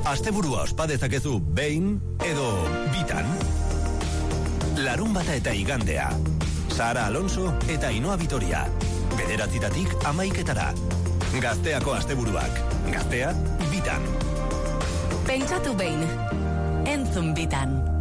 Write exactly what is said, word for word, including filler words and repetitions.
Asteburua ospa dezakezu behin edo bitan. Larunbata eta igandea. Sara Alonso eta Ainhoa Vitoria. Bederatzitatik hamaiketara. Gazteako asteburuak. Gaztea bitan. Pentsatu behin. Entzun bitan.